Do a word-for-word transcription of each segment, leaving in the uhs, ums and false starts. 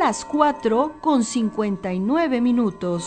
las cuatro con cincuenta y nueve minutos.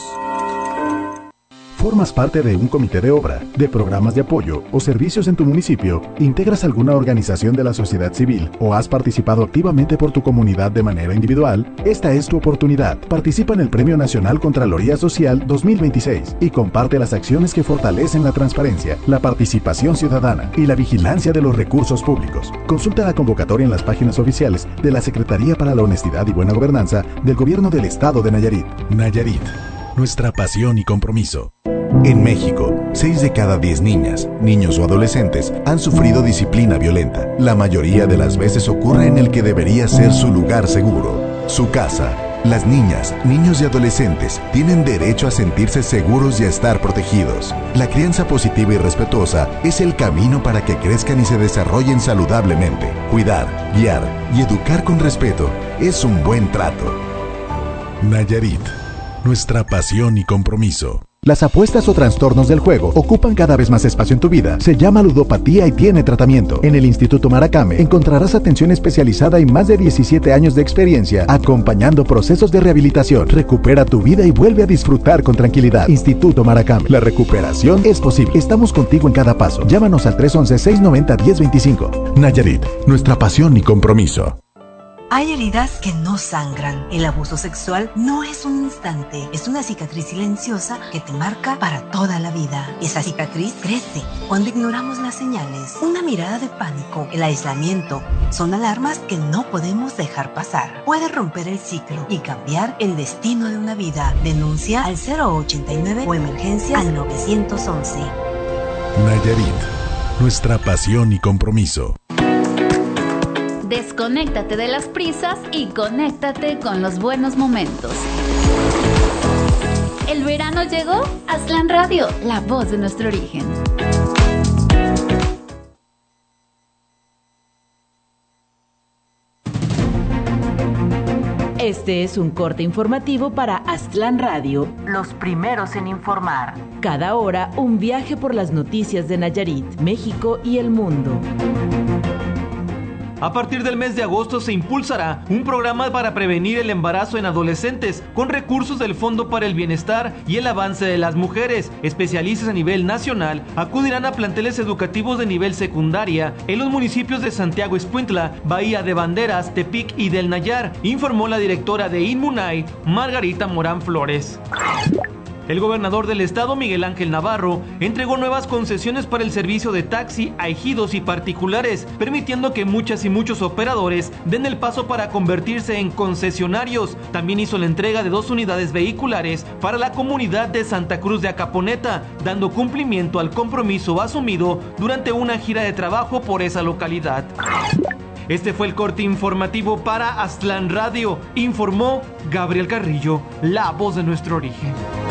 ¿Formas parte de un comité de obra, de programas de apoyo o servicios en tu municipio? ¿Integras alguna organización de la sociedad civil o has participado activamente por tu comunidad de manera individual? Esta es tu oportunidad. Participa en el Premio Nacional Contraloría Social dos mil veintiséis y comparte las acciones que fortalecen la transparencia, la participación ciudadana y la vigilancia de los recursos públicos. Consulta la convocatoria en las páginas oficiales de la Secretaría para la Honestidad y Buena Gobernanza del Gobierno del Estado de Nayarit. Nayarit, nuestra pasión y compromiso. En México, seis de cada diez niñas, niños o adolescentes han sufrido disciplina violenta. La mayoría de las veces ocurre en el que debería ser su lugar seguro, su casa. Las niñas, niños y adolescentes tienen derecho a sentirse seguros y a estar protegidos. La crianza positiva y respetuosa es el camino para que crezcan y se desarrollen saludablemente. Cuidar, guiar y educar con respeto es un buen trato. Nayarit, nuestra pasión y compromiso. Las apuestas o trastornos del juego ocupan cada vez más espacio en tu vida. Se llama ludopatía y tiene tratamiento. En el Instituto Maracame encontrarás atención especializada y más de diecisiete años de experiencia acompañando procesos de rehabilitación. Recupera tu vida y vuelve a disfrutar con tranquilidad. Instituto Maracame. La recuperación es posible. Estamos contigo en cada paso. Llámanos al tres once, seiscientos noventa, diez veinticinco. Nayarit, nuestra pasión y compromiso. Hay heridas que no sangran. El abuso sexual no es un instante, es una cicatriz silenciosa que te marca para toda la vida. Esa cicatriz crece cuando ignoramos las señales. Una mirada de pánico, el aislamiento, son alarmas que no podemos dejar pasar. Puede romper el ciclo y cambiar el destino de una vida. Denuncia al cero ochenta y nueve o emergencia al nueve once. Nayarit, nuestra pasión y compromiso. Desconéctate de las prisas y conéctate con los buenos momentos. ¿El verano llegó? Aztlán Radio, la voz de nuestro origen. Este es un corte informativo para Aztlán Radio, los primeros en informar. Cada hora, un viaje por las noticias de Nayarit, México y el mundo. A partir del mes de agosto se impulsará un programa para prevenir el embarazo en adolescentes con recursos del Fondo para el Bienestar y el Avance de las Mujeres. Especialistas a nivel nacional acudirán a planteles educativos de nivel secundaria en los municipios de Santiago Ixcuintla, Bahía de Banderas, Tepic y del Nayar, informó la directora de Inmunay, Margarita Morán Flores. El gobernador del estado, Miguel Ángel Navarro, entregó nuevas concesiones para el servicio de taxi a ejidos y particulares, permitiendo que muchas y muchos operadores den el paso para convertirse en concesionarios. También hizo la entrega de dos unidades vehiculares para la comunidad de Santa Cruz de Acaponeta, dando cumplimiento al compromiso asumido durante una gira de trabajo por esa localidad. Este fue el corte informativo para Aztlán Radio, informó Gabriel Carrillo, la voz de nuestro origen.